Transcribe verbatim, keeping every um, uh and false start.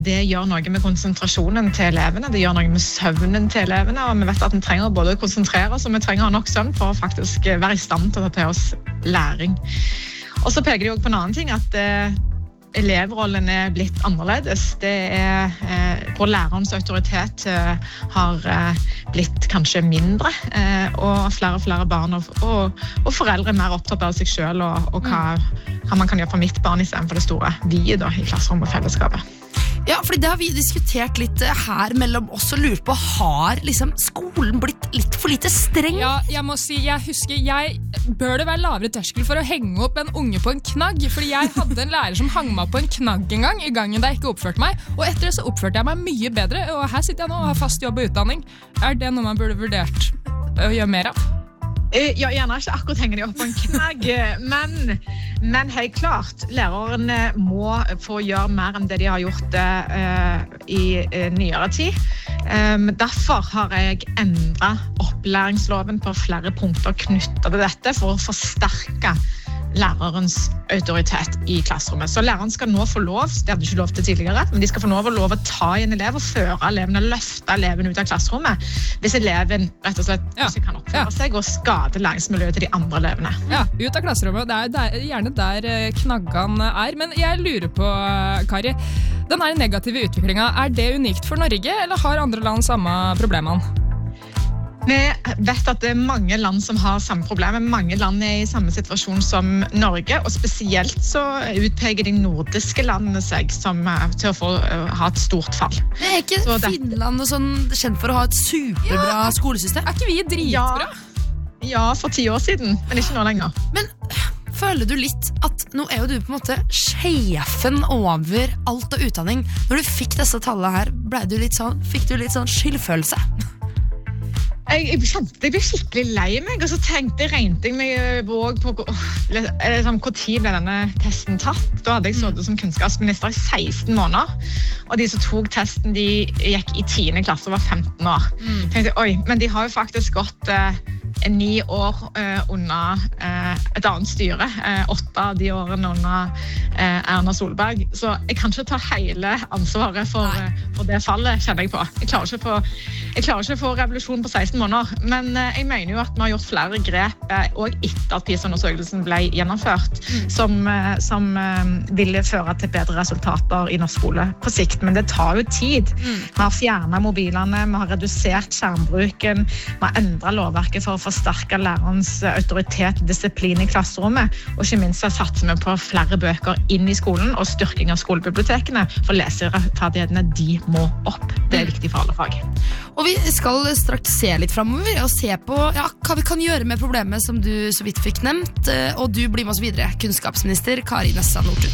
Det gjør noe med konsentrasjonen til elevene, det gjør noe med søvnen til elevene, og vi vet at vi trenger både å konsentrere oss, og vi trenger å ha nok søvn for å faktisk være i stand til å ta til oss læring. Og så peker de også på en annen ting, at eh, elevrollen er blitt annerledes. Det er eh, hvor lærerens autoritet eh, har eh, blitt kanskje mindre, eh, og flere og flere barn og, og, og foreldre er mer opptatt av seg selv og, og hva, hva man kan gjøre for mitt barn i stedet for det store vi da, i klasserom og fellesskapet. Ja, fordi det har vi diskutert litt her mellom oss og lurer på, har liksom skolen blitt litt for lite streng? Ja, jeg må si, jeg husker, jeg bør det være lavere terskel for å henge opp en unge på en knagg, fordi jeg hadde en lærer som hang meg på en knagg en gang, i gangen da jeg ikke oppførte meg, og etter det så oppførte jeg meg mye bedre, og her sitter jeg nå og har fast jobb og utdanning. Er det noe man burde vurdert å gjøre mer av? Ja, gjerne ikke akkurat henger de opp på en knagg, men, men helt klart, lærerne må få gjøre mer enn det de har gjort uh, i uh, nyere tid. Um, derfor har jeg endret opplæringsloven på flere punkter knyttet til dette for å forsterke lærerens autoritet i klasserommet. Så læreren skal nå få lov, det hadde ikke lov til tidligere, men de skal få lov å lov å ta i en elev og føre eleven og løfte eleven ut av klasserommet hvis eleven rett og slett ja. ikke kan oppføre ja. seg og skade læringsmiljøet til de andre elevene. Ja, ut av klasserommet. Det er, det er gjerne der knaggene er. Men jeg lurer på, Kari, den her negative utviklingen, er det unikt for Norge, eller har andre land samme problemene? Vi vet at det er mange land som har samme problemer. Mange land er i samme situasjon som Norge, og spesielt så utpeker de nordiske landene seg som, til å få, uh, ha et stort fall. Det er ikke så Finland og sånn, kjent for å ha et superbra ja. skolesystem? Er ikke vi dritbra? Ja. ja, for ti år siden, men ikke nå lenger. Men føler du litt at nå er jo du på en måte sjefen over alt av utdanning. Når du fikk disse tallene her, ble du litt sånn, fikk du litt sånn skyldfølelse? Jeg, jeg kjente jeg ble skikkelig lei meg, og så tenkte jeg, regnet jeg meg på oh, liksom, hvor tid ble denne testen tatt. Da hadde jeg sittet som kunnskapsminister i seksten måneder, og de som tok testen, de gikk i tiende klasse og var femten år. Mm. Tenkte, oi, men de har jo faktisk gått eh, ni år eh, under eh, et annet styre, eh, åtte av de årene under eh, Erna Solberg, så jeg kan ikke ta hele ansvaret for, eh, for det fallet, kjenner jeg på. Jeg klarer ikke få, jeg klarer ikke få revolusjon på seksten måneder, men eh, jeg mener jo at vi har gjort flere grep, eh, og etter at PISA-undersøkelsen ble gjennomført, mm. som, eh, som eh, ville føre til bedre resultater i norsk skole på sikt, men det tar jo tid. Mm. Vi har fjernet mobilene, vi har redusert skjermbruken, vi har endret lovverket for å forsterke lærerens autoritet og disiplin i klasserommet, og ikke minst så satser vi på flere bøker inn i skolen og styrking av skolebibliotekene, for leseferdighetene de må opp. Det er viktig for alle fag. Og vi skal straks se litt fremover og se på ja, hva vi kan gjøre med problemet som du så vidt fikk nevnt, og du blir med oss videre, kunnskapsminister Kari Nessa Nordtun.